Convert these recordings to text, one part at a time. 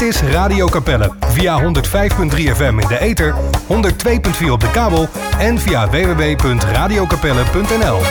Dit is Radio Capelle via 105.3 FM in de ether, 102.4 op de kabel en via www.radiocapelle.nl.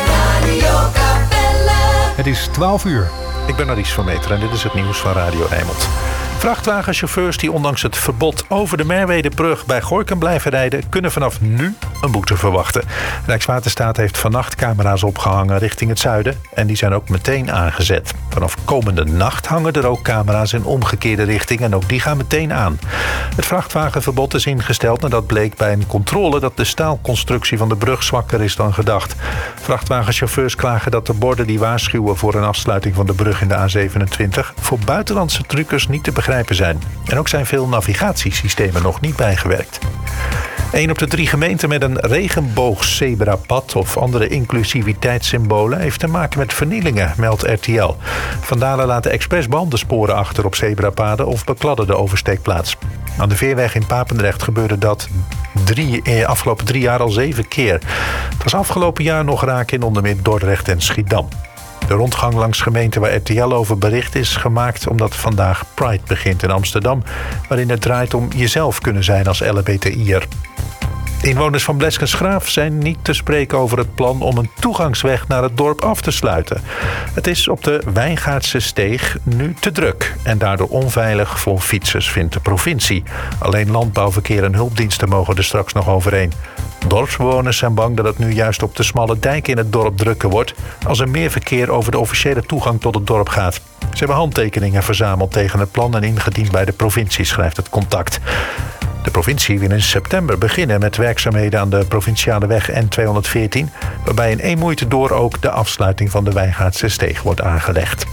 Het is 12 uur. Ik ben Aries van Meteren en dit is het nieuws van Radio Rijnmond. Vrachtwagenchauffeurs die ondanks het verbod over de Merwedebrug bij Gorinchem blijven rijden, kunnen vanaf nu een boete verwachten. Rijkswaterstaat heeft vannacht camera's opgehangen richting het zuiden en die zijn ook meteen aangezet. Vanaf komende nacht hangen er ook camera's in omgekeerde richting en ook die gaan meteen aan. Het vrachtwagenverbod is ingesteld nadat bleek bij een controle dat de staalconstructie van de brug zwakker is dan gedacht. Vrachtwagenchauffeurs klagen dat de borden die waarschuwen voor een afsluiting van de brug in de A27 voor buitenlandse truckers niet te begrijpen zijn. En ook zijn veel navigatiesystemen nog niet bijgewerkt. 1 op de 3 gemeenten met een regenboogzebrapad of andere inclusiviteitssymbolen heeft te maken met vernielingen, meldt RTL. Vandalen laten expres bandensporen achter op zebrapaden of bekladden de oversteekplaats. Aan de Veerweg in Papendrecht gebeurde dat afgelopen 3 jaar al 7 keer. Het was afgelopen jaar nog raak in onder meer Dordrecht en Schiedam. De rondgang langs gemeenten waar RTL over bericht is gemaakt omdat vandaag Pride begint in Amsterdam, waarin het draait om jezelf kunnen zijn als LHBTI'er. Inwoners van Bleskensgraaf zijn niet te spreken over het plan om een toegangsweg naar het dorp af te sluiten. Het is op de Wijngaardse Steeg nu te druk en daardoor onveilig voor fietsers, vindt de provincie. Alleen landbouwverkeer en hulpdiensten mogen er straks nog overheen. Dorpsbewoners zijn bang dat het nu juist op de smalle dijk in het dorp drukker wordt als er meer verkeer over de officiële toegang tot het dorp gaat. Ze hebben handtekeningen verzameld tegen het plan en ingediend bij de provincie, schrijft het Contact. De provincie wil in september beginnen met werkzaamheden aan de provinciale weg N214, waarbij in één moeite door ook de afsluiting van de Wijngaardse Steeg wordt aangelegd.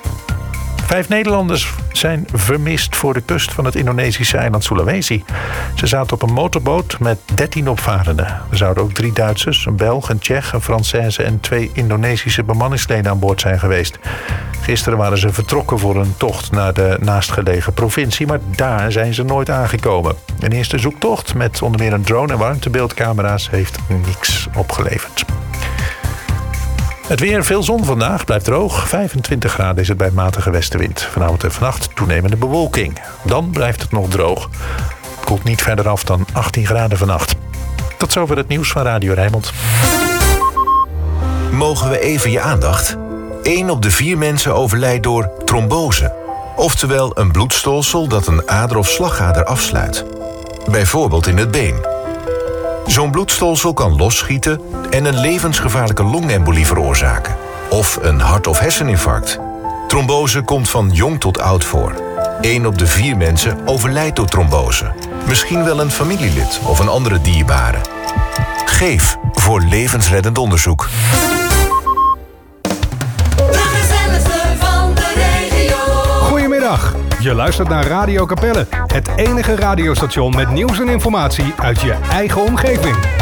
5 Nederlanders zijn vermist voor de kust van het Indonesische eiland Sulawesi. Ze zaten op een motorboot met 13 opvarenden. Er zouden ook 3 Duitsers, een Belg, een Tsjech, een Française en 2 Indonesische bemanningsleden aan boord zijn geweest. Gisteren waren ze vertrokken voor een tocht naar de naastgelegen provincie, maar daar zijn ze nooit aangekomen. Een eerste zoektocht met onder meer een drone en warmtebeeldcamera's heeft niks opgeleverd. Het weer, veel zon vandaag, blijft droog. 25 graden is het bij matige westenwind. Vanavond en vannacht toenemende bewolking. Dan blijft het nog droog. Het koelt niet verder af dan 18 graden vannacht. Tot zover het nieuws van Radio Rijnmond. Mogen we even je aandacht? 1 op de 4 mensen overlijdt door trombose. Oftewel een bloedstolsel dat een ader of slagader afsluit. Bijvoorbeeld in het been. Zo'n bloedstolsel kan losschieten en een levensgevaarlijke longembolie veroorzaken. Of een hart- of herseninfarct. Trombose komt van jong tot oud voor. 1 op de 4 mensen overlijdt door trombose. Misschien wel een familielid of een andere dierbare. Geef voor levensreddend onderzoek. Goedemiddag, je luistert naar Radio Capelle, het enige radiostation met nieuws en informatie uit je eigen omgeving.